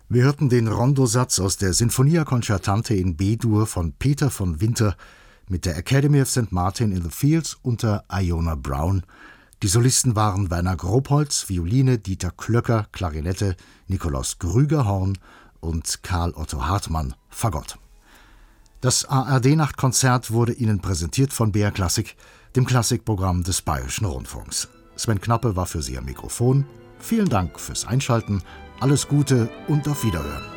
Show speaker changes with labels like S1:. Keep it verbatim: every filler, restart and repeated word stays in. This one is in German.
S1: Wir hörten den Rondosatz aus der Sinfonia Concertante in B-Dur von Peter von Winter mit der Academy of Saint Martin in the Fields unter Iona Brown. Die Solisten waren Werner Grobholz, Violine, Dieter Klöcker, Klarinette, Nikolaus Grüger-Horn und Karl Otto Hartmann, Fagott. Das A R D-Nachtkonzert wurde Ihnen präsentiert von B R Klassik, dem Klassikprogramm des Bayerischen Rundfunks. Sven Knappe war für Sie am Mikrofon. Vielen Dank fürs Einschalten, alles Gute und auf Wiederhören.